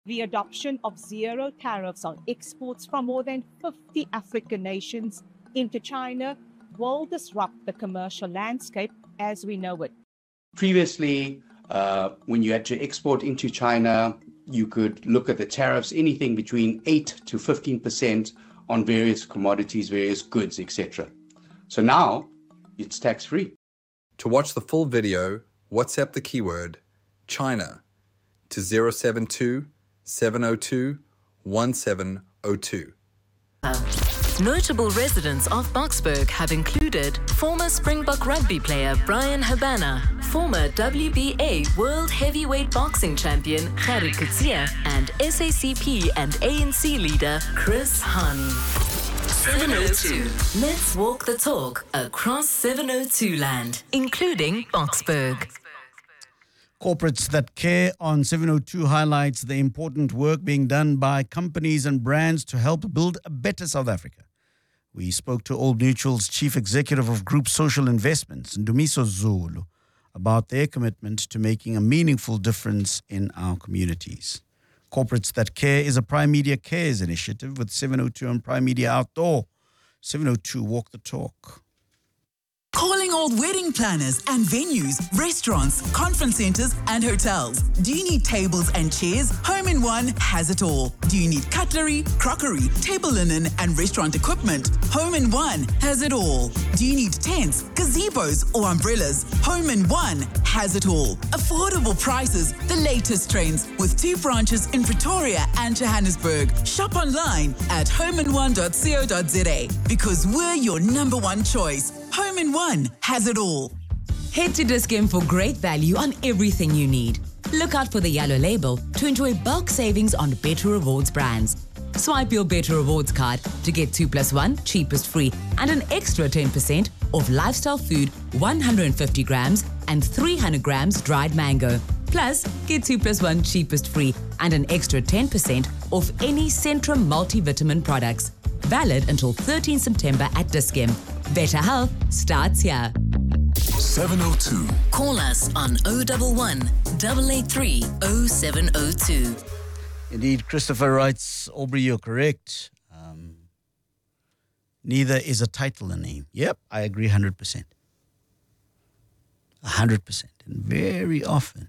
The adoption of zero tariffs on exports from more than 50 African nations into China will disrupt the commercial landscape as we know it. Previously, when you had to export into China, you could look at the tariffs, anything between 8 to 15% on various commodities, various goods, etc. So now it's tax-free. To watch the full video, WhatsApp the keyword China to 072 702 1702. Notable residents of Boksburg have included former Springbok rugby player Brian Habana, former WBA World Heavyweight Boxing Champion Gerrie Coetzee, and SACP and ANC leader Chris Hani. 702. Let's walk the talk across 702 land, including Boksburg. Corporates That Care on 702 highlights the important work being done by companies and brands to help build a better South Africa. We spoke to Old Mutual's Chief Executive of Group Social Investments, Ndumiso Zulu, about their commitment to making a meaningful difference in our communities. Corporates That Care is a Prime Media Cares initiative with 702 and Prime Media Outdoor. 702 Walk the Talk. Calling all wedding planners and venues, restaurants, conference centers, and hotels. Do you need tables and chairs? Home in One has it all. Do you need cutlery, crockery, table linen, and restaurant equipment? Home in One has it all. Do you need tents, gazebos, or umbrellas? Home in One has it all. Affordable prices, the latest trends, with 2 branches in Pretoria and Johannesburg. Shop online at homein1.co.za because we're your #1 choice. Home in One has it all. Head to Dis-Chem for great value on everything you need. Look out for the yellow label to enjoy bulk savings on Better Rewards brands. Swipe your Better Rewards card to get 2+1 cheapest free and an extra 10% off lifestyle food, 150 grams and 300 grams dried mango. Plus, get 2+1 cheapest free and an extra 10% off any Centrum multivitamin products. Valid until 13 September at Dis-Chem. Better health starts here. 702. Call us on 011 883 0702. Indeed, Christopher writes, Aubrey, you're correct. Neither is a title a name. Yep, I agree 100%. 100%. And very often,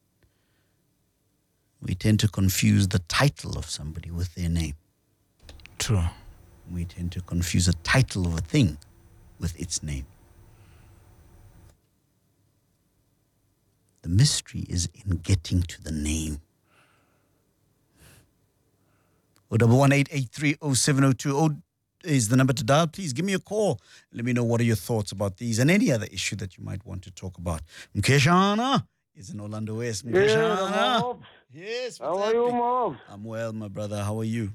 we tend to confuse the title of somebody with their name. True. We tend to confuse a title of a thing with its name. The mystery is in getting to the name. 011-883-0702 is the number to dial. Please give me a call. Let me know what are your thoughts about these and any other issue that you might want to talk about. Mkeshana is in Orlando West. Mkeshana. Yes. How are you, Mob? I'm well, my brother. How are you?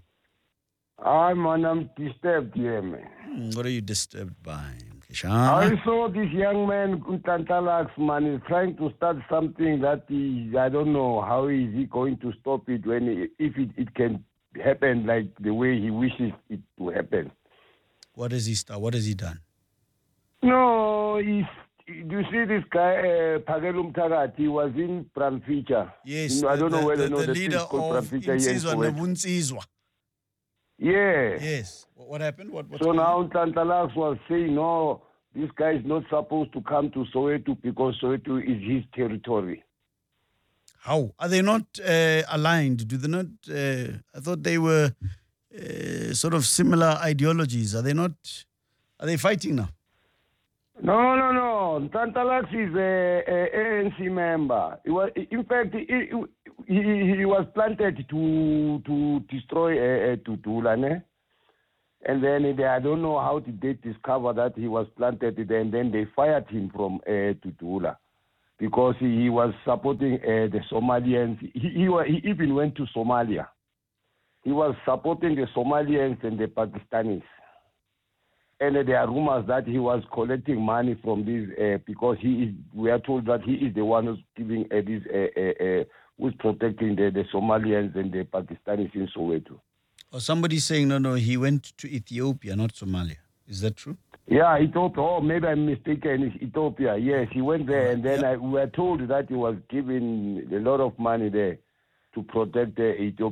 I'm disturbed here, man. What are you disturbed by, Mkeshana? I saw this young man, Ntantalax, man, is trying to start something that I don't know how is he going to stop it if it can happen like the way he wishes it to happen. What has he start? What has he done? No, you see this guy, Phakelo Mthakathi, he was in Pramfeature. Yes, I don't know whether the leader of Insizwa Nobuntsizwa. Yeah. Yes. What happened? So now Ntantalax was saying, no, this guy is not supposed to come to Soweto because Soweto is his territory. How? Are they not aligned? Do they not? I thought they were sort of similar ideologies. Are they not? Are they fighting now? No. Ntantalax is a ANC member. In fact, he was planted to destroy Tutula, and then I don't know how did they discover that he was planted, and then they fired him from Tutula because he was supporting the Somalians. He even went to Somalia. He was supporting the Somalians and the Pakistanis. And there are rumors that he was collecting money from these because we are told that he is the one who's giving who's protecting the Somalians and the Pakistanis in Soweto. Or somebody's saying, no, he went to Ethiopia, not Somalia. Is that true? Yeah, Ethiopia. Oh, maybe I'm mistaken. It's Ethiopia. Yes, he went there, and then we were told that he was giving a lot of money there to protect Ethiopia.